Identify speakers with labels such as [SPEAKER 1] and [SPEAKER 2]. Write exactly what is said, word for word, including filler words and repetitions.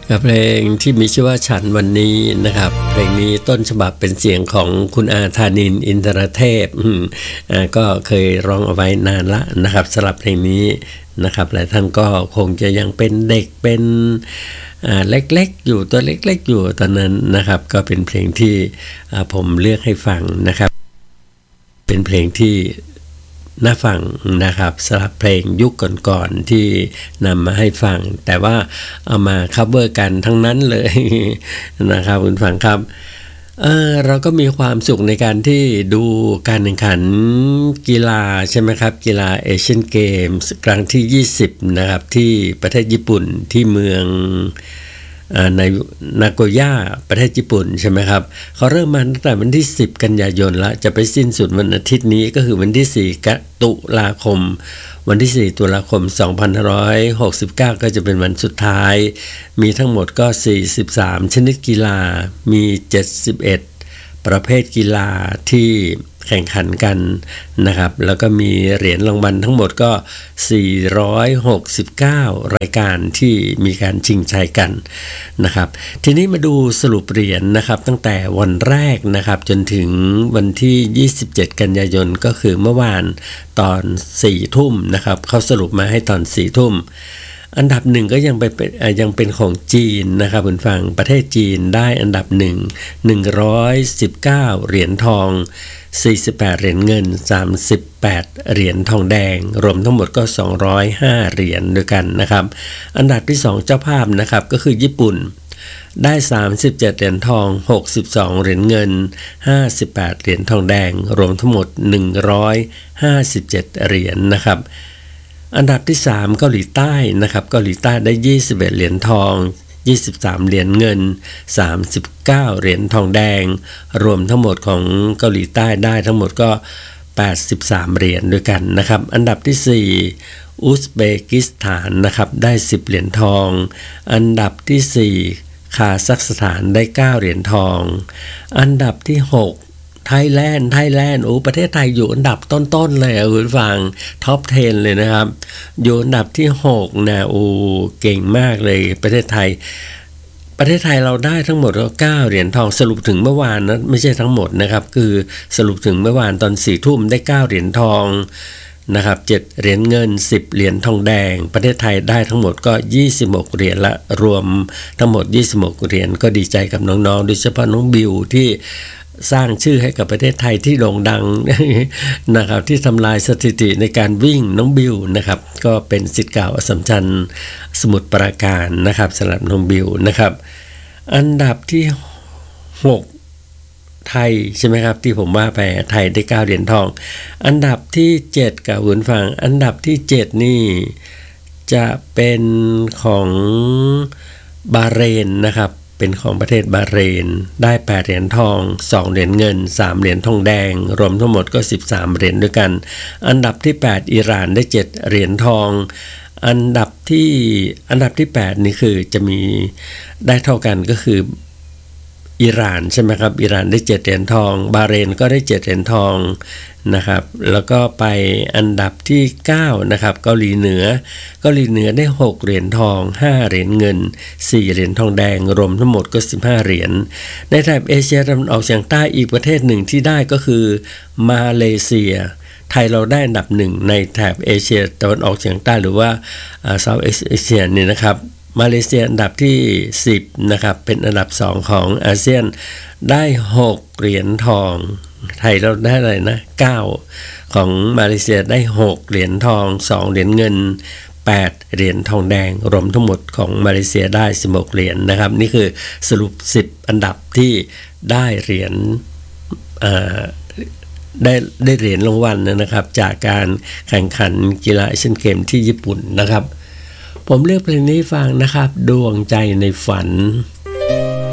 [SPEAKER 1] กับเพลงที่มีชื่อว่าฉันวันนี้นะครับเพลงนี้ต้นฉบับเป็นเสียงของคุณอาธานินทร์อินทรเทพอ่าก็เคยร้องเอาไว้นานละนะครับสำหรับเพลงนี้นะครับหลายท่านก็คงจะยังเป็นเด็กเป็นอ่าเล็กๆอยู่ตัวเล็กๆอยู่ตอนนั้นนะครับก็เป็นเพลงที่อ่าผมเลือกให้ฟังนะครับเป็นเพลงที่น่าฟังนะครับสำหรับเพลงยุคก่อนๆที่นำมาให้ฟังแต่ว่าเอามาคัฟเวอร์กันทั้งนั้นเลยนะครับคุณฟังครับเออเราก็มีความสุขในการที่ดูการแข่งขันกีฬาใช่ไหมครับกีฬาเอเชียนเกมส์ครั้งที่ยี่สิบนะครับที่ประเทศญี่ปุ่นที่เมืองในนาโกย่าประเทศญี่ปุ่นใช่ไหมครับเขาเริ่มมาตั้งแต่วันที่สิบกันยายนแล้วจะไปสิ้นสุดวันอาทิตย์นี้ก็คือวันที่สี่ตุลาคมวันที่สี่ตุลาคมสองพันห้าร้อยหกสิบเก้าก็จะเป็นวันสุดท้ายมีทั้งหมดก็สี่สิบสามชนิดกีฬามีเจ็ดสิบเอ็ดประเภทกีฬาที่แข่งขันกันนะครับแล้วก็มีเหรียญรางวัลทั้งหมดก็สี่ร้อยหกสิบเก้ารายการที่มีการชิงชัยกันนะครับทีนี้มาดูสรุปเหรียญนะครับตั้งแต่วันแรกนะครับจนถึงวันที่ยี่สิบเจ็ดกันยายนก็คือเมื่อวานตอนสี่ทุ่มนะครับเขาสรุปมาให้ตอนสี่ทุ่มอันดับหนึ่งก็ยังเป็นยังเป็นของจีนนะครับคุณฟังประเทศจีนได้อันดับหนึ่ง หนึ่งร้อยสิบเก้าเหรียญทองสี่สิบแปดเหรียญเงินสามสิบแปดเหรียญทองแดงรวมทั้งหมดก็สองร้อยห้าเหรียญด้วยกันนะครับอันดับที่สองเจ้าภาพนะครับก็คือญี่ปุ่นได้สามสิบเจ็ดเหรียญทองหกสิบสองเหรียญเงินห้าสิบแปดเหรียญทองแดงรวมทั้งหมดหนึ่งร้อยห้าสิบเจ็ดเหรียญนะครับอันดับที่สามเกาหลีใต้นะครับเกาหลีใต้ได้ยี่สิบเอ็ดเหรียญทองยี่สิบสามเหรียญเงินสามสิบเก้าเหรียญทองแดงรวมทั้งหมดของเกาหลีใต้ได้ทั้งหมดก็แปดสิบสามเหรียญด้วยกันนะครับอันดับที่สี่อุซเบกิสถานนะครับได้สิบเหรียญทองอันดับที่สี่คาซัคสถานได้เก้าเหรียญทองอันดับที่หกไทยแลนด์ไทยแลนด์โอ้ประเทศไทยอยู่อันดับต้นๆเลยคุณฟังท็อปสิบเลยนะครับอยู่อันดับที่หกนะโอ้เก่งมากเลยประเทศไทยประเทศไทยเราได้ทั้งหมดก็เก้าเหรียญทองสรุปถึงเมื่อวานนะไม่ใช่ทั้งหมดนะครับคือสรุปถึงเมื่อวานตอนสี่ทุ่มได้เก้าเหรียญทองนะครับเจ็ดเหรียญเงินสิบเหรียญทองแดงประเทศไทยได้ทั้งหมดก็ยี่สิบหกเหรียญละรวมทั้งหมดยี่สิบหกเหรียญก็ดีใจกับน้องๆโดยเฉพาะน้องบิวที่สร้างชื่อให้กับประเทศไทยที่โด่งดังนะครับที่ทำลายสถิติในการวิ่งน้องบิวนะครับก็เป็นศิษย์เก่าอัสสัมชัญสมุทรปราการนะครับสำหรับน้องบิวนะครับอันดับที่หกไทยใช่ไหมครับที่ผมว่าไปไทยได้เก้าเหรียญทองอันดับที่เจ็ดกับคุณฟังอันดับที่เจ็ดนี่จะเป็นของบาห์เรนนะครับเป็นของประเทศบาห์เรนได้แปดเหรียญทองสองเหรียญเงินสามเหรียญทองแดงรวมทั้งหมดก็สิบสามเหรียญด้วยกันอันดับที่แปดอิหร่านได้เจ็ดเหรียญทองอันดับที่อันดับที่แปดนี่คือจะมีได้เท่ากันก็คืออิหร่านใช่ไหมครับอิหร่านได้เจ็ดเหรียญทองบาห์เรนก็ได้เจ็ดเหรียญทองนะครับแล้วก็ไปอันดับที่เก้านะครับเกาหลีเหนือเกาหลีเหนือได้หกเหรียญทองห้าเหรียญเงินสี่เหรียญทองแดงรวมทั้งหมดก็สิบห้าเหรียญในแถบเอเชียตะวันออกเฉียงใต้อีกประเทศหนึ่งที่ได้ก็คือมาเลเซียไทยเราได้อันดับหนึ่งในแถบเอเชียตะวันออกเฉียงใต้หรือว่าเซาท์เอเชียนี่นะครับมาเลเซียอันดับที่สิบนะครับเป็นอันดับสองของอาเซียนได้หกเหรียญทองไทยเราได้อะไรนะเก้าของมาเลเซียได้หกเหรียญทองสองเหรียญเงินแปดเหรียญทองแดงรวมทั้งหมดของมาเลเซียได้สิบหกเหรียญนะครับนี่คือสรุปสิบอันดับที่ได้เหรียญเอ่อได้ได้เหรียญรางวัลนะครับจากการแข่งขันกีฬาเอเชียนเกมที่ญี่ปุ่นนะครับผมเลือกเพลงนี้ฟังนะครับดวงใจในฝัน